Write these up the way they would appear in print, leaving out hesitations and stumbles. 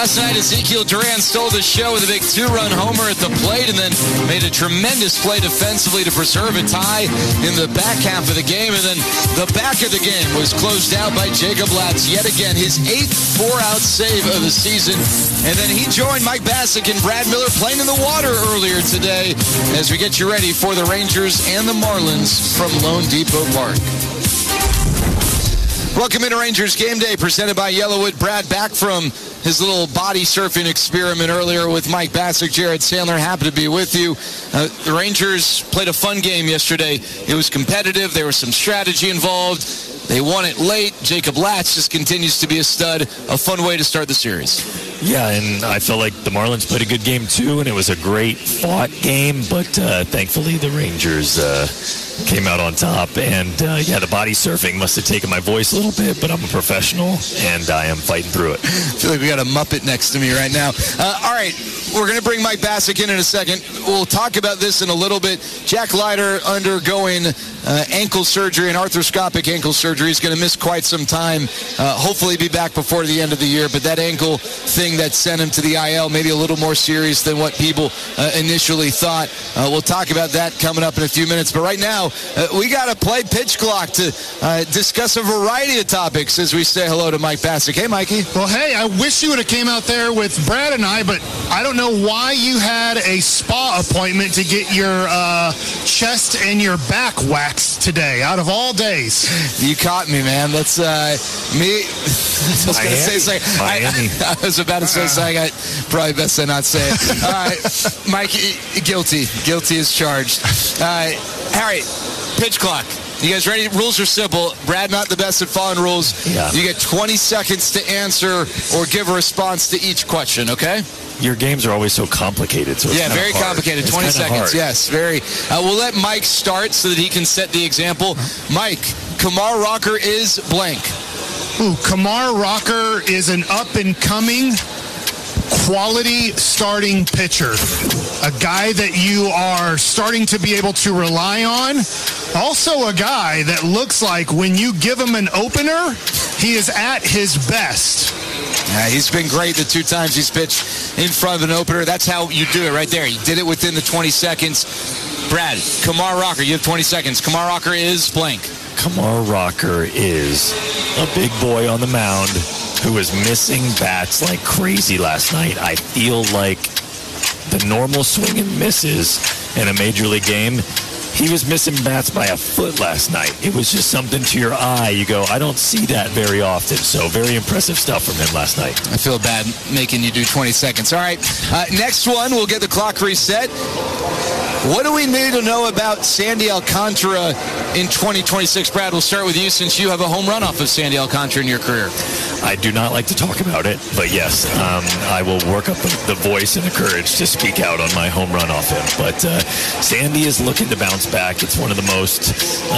Last night, Ezekiel Duran stole the show with a big 2-run homer at the plate and then made a tremendous play defensively to preserve a tie in the back half of the game. And then the back of the game was closed out by Jacob Latz yet again, his 8th 4-out save of the season. And then he joined Mike Bacsik and Brad Miller playing in the water earlier today as we get you ready for the Rangers and the Marlins from Lone Depot Park. Welcome into Rangers Game Day, presented by Yellowwood. Brad back from his little body surfing experiment earlier with Mike Bacsik. Jared Sandler, happy to be with you. The Rangers played a fun game yesterday. It was competitive. There was some strategy involved. They won it late. Jacob Latz just continues to be a stud. A fun way to start the series. Yeah, and I felt like the Marlins played a good game too, and it was a great fought game, but thankfully the Rangers came out on top. And the body surfing must have taken my voice a little bit, but I'm a professional and I am fighting through it. I feel like we got a Muppet next to me right now. All right, we're going to bring Mike Bacsik in a second. We'll talk about this in a little bit. Jack Leiter undergoing ankle surgery, an arthroscopic ankle surgery. He's going to miss quite some time. Hopefully be back before the end of the year, but that ankle thing that sent him to the IL, maybe a little more serious than what people initially thought. We'll talk about that coming up in a few minutes. But right now, we got to play pitch clock to discuss a variety of topics as we say hello to Mike Bacsik. Hey, Mikey. Well, hey, I wish you would have came out there with Brad and I, but I don't know why you had a spa appointment to get your chest and your back waxed today, out of all days. You caught me, man. That's me. I was going to say something. I was about to say something. Probably best I not say it. All right, Mike, guilty. Guilty is charged. All right, pitch clock. You guys ready? Rules are simple. Brad, not the best at following rules. Yeah. You get 20 seconds to answer or give a response to each question, okay? Your games are always so complicated. So it's very hard. complicated. 20 seconds, hard. Yes, very. We'll let Mike start so that he can set the example. Mike, Kumar Rocker is blank. Ooh, Kumar Rocker is an up-and-coming quality starting pitcher. A guy that you are starting to be able to rely on. Also a guy that looks like when you give him an opener, he is at his best. Yeah, he's been great the 2 times he's pitched in front of an opener. That's how you do it right there. He did it within the 20 seconds. Brad, Kumar Rocker, you have 20 seconds. Kumar Rocker is blank. Kumar Rocker is a big boy on the mound who was missing bats like crazy last night. I feel like the normal swing and misses in a major league game, he was missing bats by a foot last night. It was just something to your eye. You go, I don't see that very often. So very impressive stuff from him last night. I feel bad making you do 20 seconds. All right, next one, we'll get the clock reset. What do we need to know about Sandy Alcantara in 2026? Brad, we'll start with you since you have a home run off of Sandy Alcantara in your career. I do not like to talk about it, but yes, I will work up the voice and the courage to speak out on my home run off him. But Sandy is looking to bounce back. It's one of the most,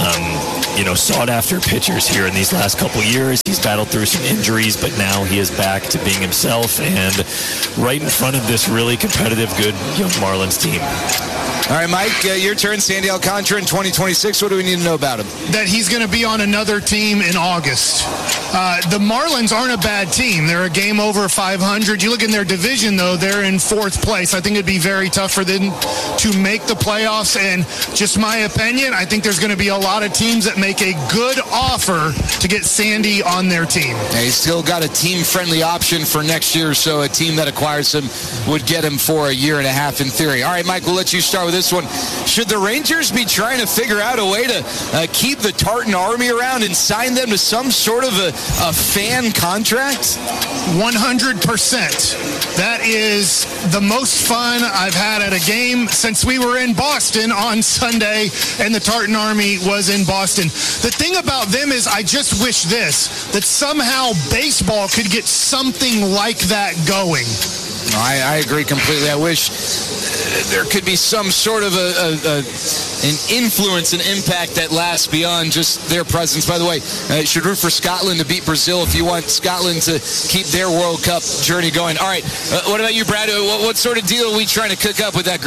sought-after pitchers here in these last couple years. He's battled through some injuries, but now he is back to being himself and right in front of this really competitive, good young Marlins team. All right, Mike, your turn. Sandy Alcantara in 2026. What do we need to know about him? That he's going to be on another team in August. The Marlins aren't a bad team. They're a game over 500. You look in their division, though, they're in 4th place. I think it'd be very tough for them to make the playoffs. And just my opinion, I think there's going to be a lot of teams that make a good offer to get Sandy on their team. Yeah, he's still got a team-friendly option for next year, so a team that acquires him would get him for a year and a half in theory. All right, Mike, we'll let you start with this one. Should the Rangers be trying to figure out a way to keep the Tartan Army around and sign them to some sort of a fan contract? 100%. That is the most fun I've had at a game since we were in Boston on Sunday and the Tartan Army was in Boston. The thing about them is I just wish that somehow baseball could get something like that going. I agree completely. I wish there could be some sort of an influence and impact that lasts beyond just their presence. By the way, you should root for Scotland to beat Brazil if you want Scotland to keep their World Cup journey going. All right, what about you, Brad? What sort of deal are we trying to cook up with that group?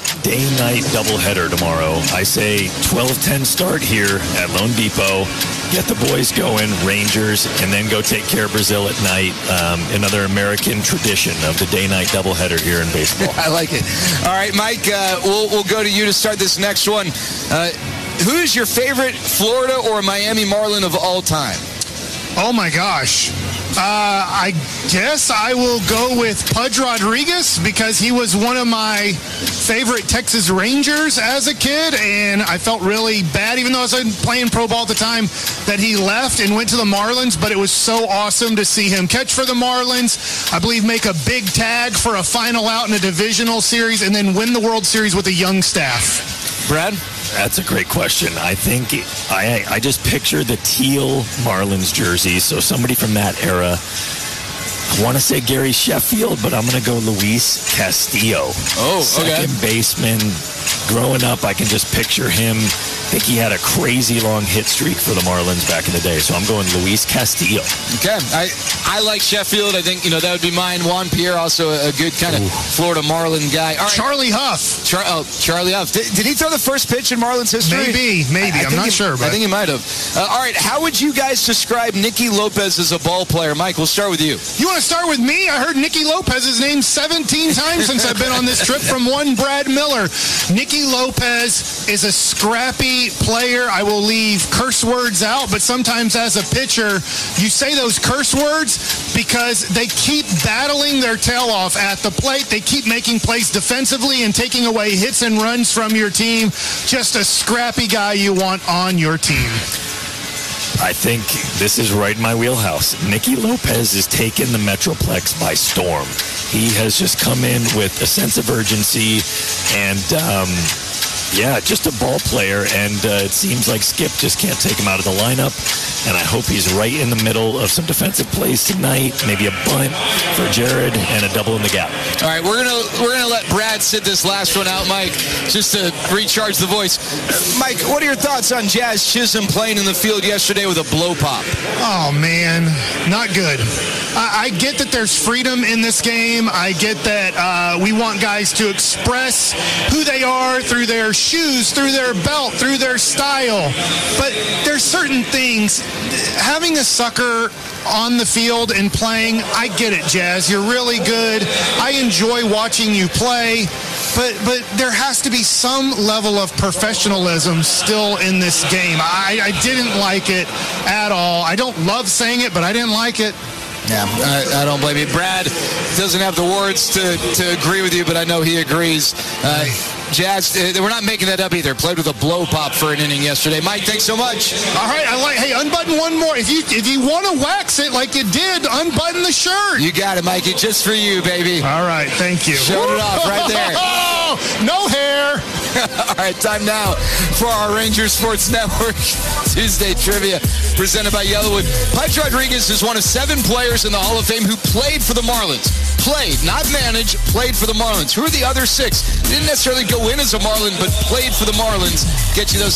day-night doubleheader tomorrow. I say 12-10 start here at Lone Depot. Get the boys going, Rangers, and then go take care of Brazil at night. Another American tradition of the day-night doubleheader here in baseball. I like it. All right, Mike, we'll go to you to start this next one. Who is your favorite Florida or Miami Marlin of all time? Oh, my gosh. I guess I will go with Pudge Rodriguez because he was one of my favorite Texas Rangers as a kid, and I felt really bad, even though I was playing pro ball at the time, that he left and went to the Marlins, but it was so awesome to see him catch for the Marlins, I believe make a big tag for a final out in a divisional series, and then win the World Series with a young staff. Brad? That's a great question. I think I just picture the teal Marlins jersey, so somebody from that era. I want to say Gary Sheffield, but I'm going to go Luis Castillo. Oh, okay. Second baseman. Growing up, I can just picture him. I think he had a crazy long hit streak for the Marlins back in the day, so I'm going Luis Castillo. Okay. I like Sheffield. I think, that would be mine. Juan Pierre, also a good kind of Florida Marlin guy. All right. Charlie Huff. Charlie Huff. Did he throw the first pitch in Marlins history? Maybe. I'm not sure. But I think he might have. All right. How would you guys describe Nicky Lopez as a ball player? Mike, we'll start with you. You want to start with me? I heard Nicky Lopez's name 17 times since I've been on this trip from one Brad Miller. Nicky Lopez is a scrappy player. I will leave curse words out, but sometimes as a pitcher, you say those curse words because they keep battling their tail off at the plate. They keep making plays defensively and taking away hits and runs from your team. Just a scrappy guy you want on your team. I think this is right in my wheelhouse. Nicky Lopez has taken the Metroplex by storm. He has just come in with a sense of urgency and, just a ball player, and it seems like Skip just can't take him out of the lineup, and I hope he's right in the middle of some defensive plays tonight, maybe a bunt for Jared and a double in the gap. All right, we're gonna let Brad sit this last one out, Mike, just to recharge the voice. Mike, what are your thoughts on Jazz Chisholm playing in the field yesterday with a blow pop? Oh, man, not good. I get that there's freedom in this game. I get that we want guys to express who they are through their shoes, through their belt, through their style. But there's certain things. Having a sucker on the field and playing, I get it, Jazz. You're really good. I enjoy watching you play. But there has to be some level of professionalism still in this game. I didn't like it at all. I don't love saying it, but I didn't like it. Yeah, I don't blame you. Brad doesn't have the words to agree with you, but I know he agrees. Jazz, we're not making that up either. Played with a blow pop for an inning yesterday. Mike, thanks so much. All right, hey, unbutton one more. If you want to wax it like you did, unbutton the shirt. You got it, Mikey. Just for you, baby. All right, thank you. Showed it off right there. No hair. All right, time now for our Ranger Sports Network Tuesday Trivia presented by Yellowwood. Pudge Rodriguez is one of 7 players in the Hall of Fame who played for the Marlins. Played, not managed, played for the Marlins. Who are the other 6? Didn't necessarily go in as a Marlin, but played for the Marlins. Get you those